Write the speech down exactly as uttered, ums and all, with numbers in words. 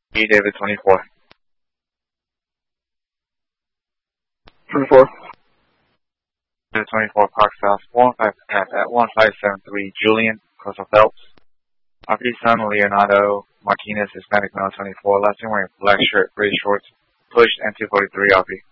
E. David twenty-four. twenty-four. David twenty-four, Park South, one five at one five seven three, Julian, Coastal Phelps. Property son, Leonardo Martinez, Hispanic male, twenty-four, last name wearing black shirt, gray shorts, pushed, and two forty-three, R P.